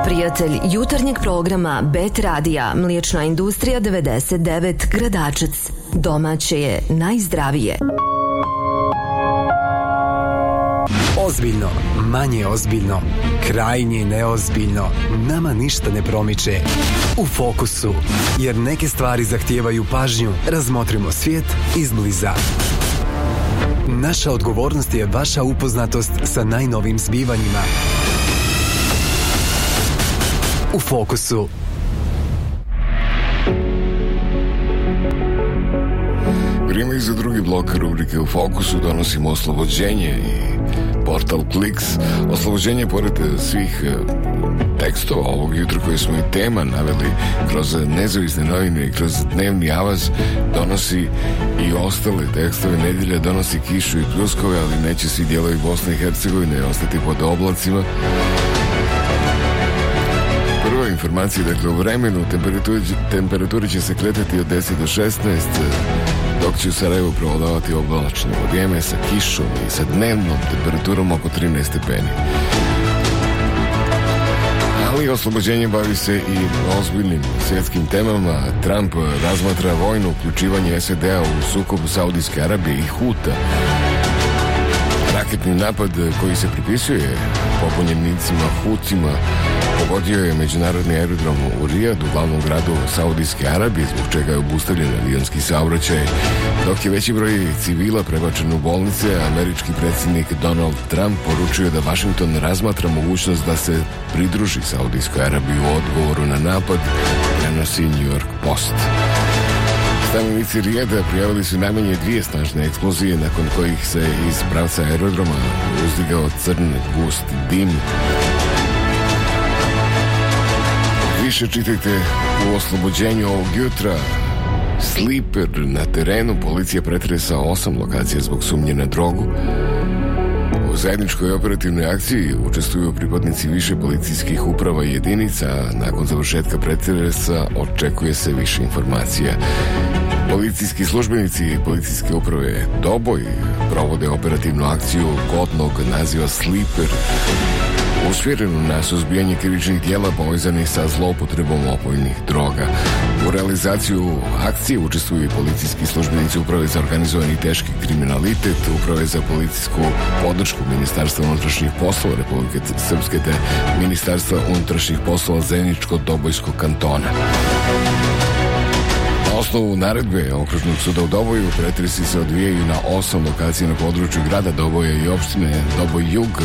prijatelj jutarnjeg programa Bet Radija, Mliječna industrija 99 Gradačac. Domaće je najzdravije. Ozbiljno, manje ozbiljno, krajnje neozbiljno, nama ništa ne promiče. U fokusu, jer neke stvari zahtijevaju pažnju, razmotrimo svijet izbliza. Naša odgovornost je vaša upoznatost sa najnovim zbivanjima. U fokusu. Vrijeme je za drugi blok rubrike U fokusu. Donosimo oslobođenje i portal Kliks. Oslobođenje, pored svih tekstova ovog jutra koje smo i tema naveli kroz nezavisne novine i kroz dnevni avaz, donosi i ostale tekstove. Nedjelja donosi kišu i pljuskove, ali neće svi dijelovi Bosne i Hercegovine ostati pod oblacima. Prva informacija, dakle, u vremenu temperaturi će se kretati od 10 do 16, dok će u Sarajevu prevladavati oblačno vrijeme sa kišom i sa dnevnom temperaturom oko 13 stepeni. Ali oslobođenje bavi se i ozbiljnim svjetskim temama. Trump razmatra vojno uključivanje SAD-a u sukob Saudijske Arabije i Huta. Raketni napad koji se pripisuje pobunjenicima Hutima pogodio je međunarodni aerodrom u Rijadu, glavnom gradu Saudijske Arabije, zbog čega je obustavljen avionski saobraćaj. Dok je veći broj civila prebačen u bolnice, američki predsjednik Donald Trump poručio da Washington razmatra mogućnost da se pridruži Saudijskoj Arabiji u odgovoru na napad, prenosi New York Post. Stanovnici Rijada prijavili su najmanje 2 snažne eksplozije, nakon kojih se iz pravca aerodroma uzdigao crn gust dim. Više čitajte u oslobođenju ovog jutra. Sleeper na terenu, policija pretresa 8 lokacija zbog sumnje na drogu. U zajedničkoj operativnoj akciji učestvuju pripadnici više policijskih uprava i jedinica. Nakon završetka pretresa očekuje se više informacija. Policijski službenici i policijske uprave Doboj provode operativnu akciju kodnog naziva Sleeper, usmjerenu na suzbijanje krivičnih djela povezanih sa zloupotrebom opojnih droga. U realizaciju akcije učestvuju i policijski službenici Uprave za organizovani teški kriminalitet, Uprave za policijsku podršku Ministarstva unutrašnjih poslova Republike Srpske te Ministarstva unutrašnjih poslova Zeničko-Dobojskog kantona. Na osnovu naredbe Okružnog suda u Doboju pretresi se odvijaju na 8 lokacija na području grada Doboja i opštine Doboj Jug.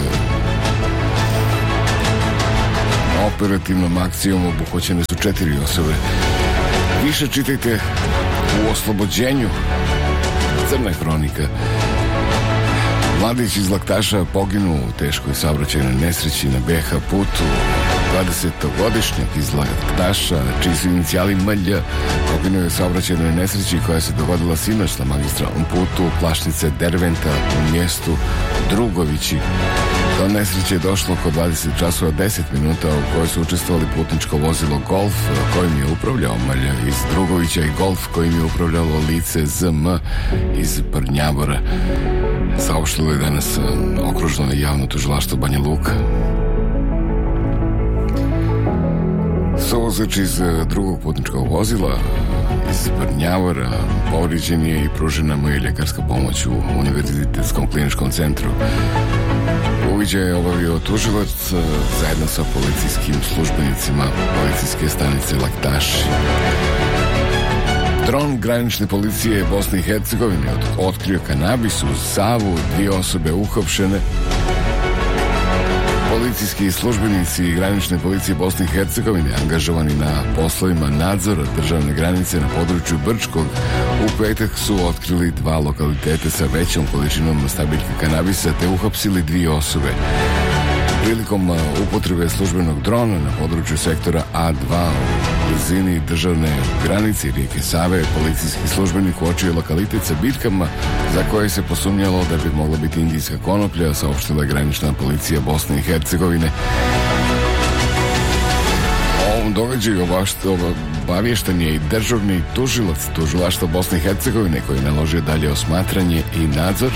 Operativnom akcijom obuhvaćene su 4 osobe. Više čitajte u oslobođenju. Crna hronika. Mladić iz Laktaša poginuo u teškoj saobraćajnoj nesreći na BH putu. 20-godišnjak iz Laktaša, čiji su inicijali MLJ, poginuo je u saobraćajnoj nesreći koja se dogodila sinoć na magistralnom putu Plašnice Derventa u mjestu Drugovići. Do nesreće je došlo oko 20 časova 10 minuta, u kojoj su učestvovali putničko vozilo Golf kojim je upravljao MLJ iz Drugovića i Golf kojim je upravljalo lice ZM iz Brnjavora. Saopštilo je danas Okružno javno tužilaštvo Banja Luka. Suvozač iz drugog putničkog vozila iz Brnjavora povrijeđen je i pružena mu je ljekarska pomoć u Univerzitetskom kliničkom centru. Uviđaj je obavio tužilac zajedno sa policijskim službenicima policijske stanice Laktaši. Dron granične policije Bosne i Hercegovine otkrio kanabis uz Savu, 2 osobe uhapšene. Policijski službenici granične policije Bosne i Hercegovine angažovani na poslovima nadzora državne granice na području Brčkog u petak su otkrili 2 lokalitete sa većom količinom stabiljke kanabisa te uhapsili 2 osobe. Prilikom upotrebe službenog drona na području sektora A2 u blizini državne granice rijeke Save, policijski službenik uočio lokalitet sa biljkama za koje se posumnjalo da bi mogla biti indijska konoplja, saopštila je granična policija Bosne i Hercegovine. O ovom događaju obavješten je i državni tužilac tužilaštva Bosne i Hercegovine koji je naložio dalje osmatranje i nadzor.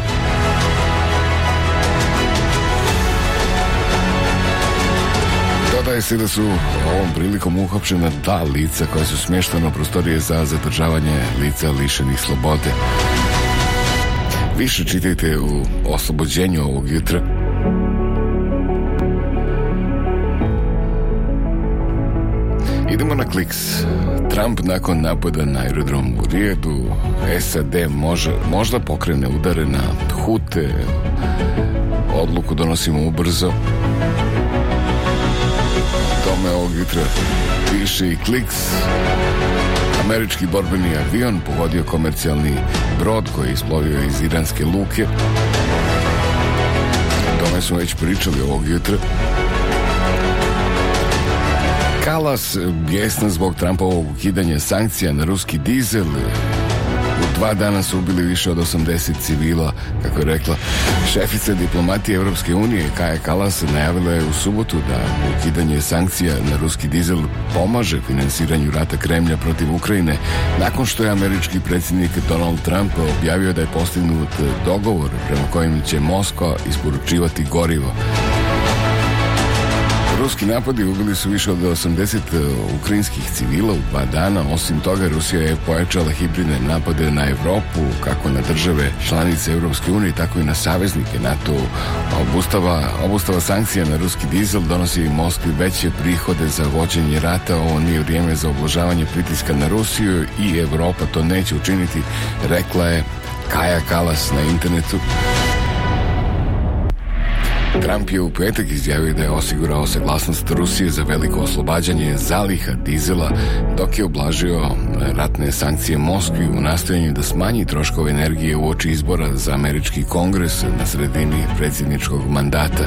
Dodaje se da su ovom prilikom uhapšena 2 lica koja su smještena u prostorije za zadržavanje lica lišenih slobode. Više čitajte u oslobođenju ovog jutra. Idemo na Kliks. Trump nakon napada na aerodrom u Rijadu, SAD možda pokrene udare na Hute. Odluku donosimo ubrzo. Tome ovog jutra piše i Kliks. Američki borbeni avion pogodio komercijalni brod koji je isplovio iz iranske luke. Tome smo već pričali ovog jutra. Kalas bijesna zbog Trumpovog ukidanja sankcija na ruski dizel. U 2 dana su ubili više od 80 civila, kako je rekla šefica diplomatije Evropske unije Kaja Kalas. Najavila je u subotu da ukidanje sankcija na ruski dizel pomaže finansiranju rata Kremlja protiv Ukrajine, nakon što je američki predsjednik Donald Trump objavio da je postignut dogovor prema kojem će Moskva isporučivati gorivo. Ruski napadi ubili su više od 80 ukrajinskih civila u 2 dana. Osim toga, Rusija je pojačala hibridne napade na Evropu, kako na države članice Europske unije, tako i na saveznike NATO. Obustava sankcija na ruski dizel donosi Moskvi veće prihode za vođenje rata. Ovo nije vrijeme za ublažavanje pritiska na Rusiju i Evropa to neće učiniti, rekla je Kaja Kalas na internetu. Trump je u petak izjavio da je osigurao saglasnost Rusije za veliko oslobađanje zaliha dizela, dok je ublažio ratne sankcije Moskvi u nastojanju da smanji troškove energije uoči izbora za američki kongres na sredini predsjedničkog mandata.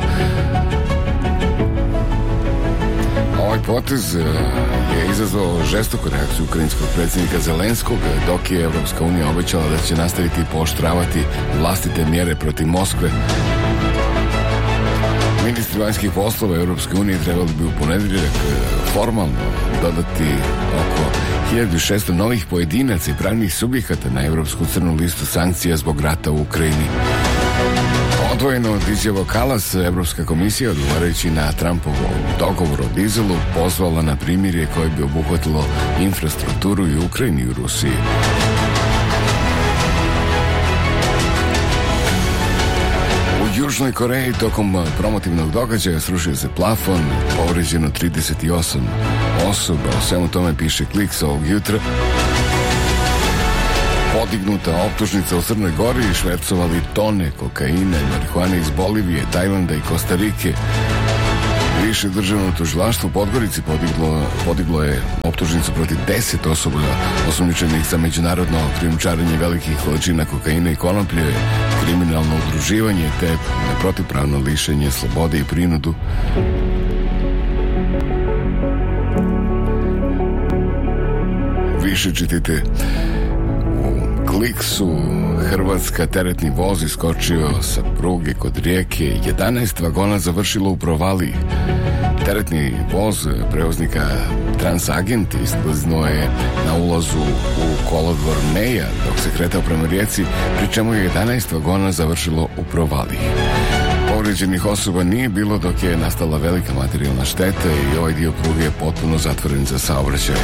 Ovaj potez je izazvao žestoku reakciju ukrajinskog predsjednika Zelenskog, dok je Evropska unija obećala da će nastaviti pooštravati vlastite mjere protiv Moskve. Ministri vanjskih poslova Europske unije trebali bi u ponedjeljak formalno dodati oko 1600 novih pojedinaca i pravnih subjekata na Europsku crnu listu sankcija zbog rata u Ukrajini. Odvojeno od izjava Kalas, Europska komisija, odgovarajući na Trumpovo dogovor o dizelu, pozvala na primirje koje bi obuhvatilo infrastrukturu i Ukrajini i u Rusiji. U Južnoj Koreji tokom promotivnog događaja srušio se plafon, povređeno 38 osoba. O svemu tome piše Kliks ovog jutra. Podignuta optužnica u Crnoj Gori, švercovali tone kokaine, marihuane iz Bolivije, Tajlanda i Kostarike. Više državno tužilaštvo u Podgorici podiglo je optužnicu protiv 10 osoba osumnjičenih za međunarodno krijumčarenje velikih količina kokaina i konoplje, kriminalno udruživanje te protivpravno lišenje slobode i prinudu. Više čitajte u Kliksu. Hrvatska teretni voz iskočio sa pruge kod Rijeke, 11 vagona završilo u provaliji. Teretni voz prevoznika Transagent iskliznuo je na ulazu u kolodvor Meja dok se kretao prema Rijeci, pri čemu je 11 vagona završilo u provaliji. Povrijeđenih osoba nije bilo dok je nastala velika materijalna šteta i ovaj dio pruge je potpuno zatvoren za saobraćaj.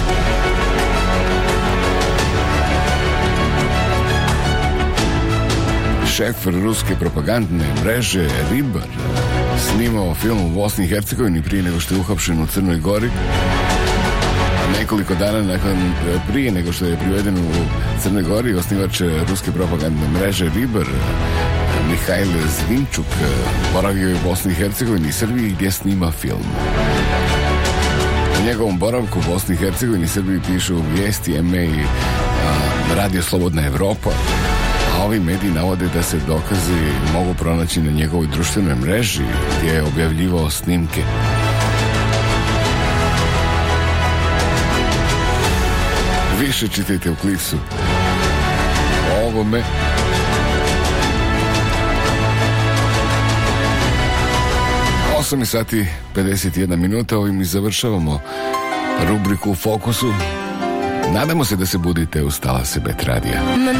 Šef ruske propagandne mreže Ribar snimao film u Bosni i Hercegovini prije nego što je uhapšen u Crnoj Gori. Nekoliko dana prije nego što je priveden u Crnoj Gori, osnivač ruske propagandne mreže Ribar, Mihajl Zvinčuk, boravio je u Bosni i Hercegovini i Srbiji gdje snima film. O njegovom boravku u Bosni i Hercegovini i Srbiji pišu vijesti MA i Radio Slobodna Evropa. A ovi mediji navode da se dokazi mogu pronaći na njegovoj društvenoj mreži gdje je objavljivao snimke. Više čitajte u Kliksu o ovome. Osam sati 51 minuta, ovim i završavamo rubriku u Fokusu. Nadamo se da se budite uz talase Bet radija.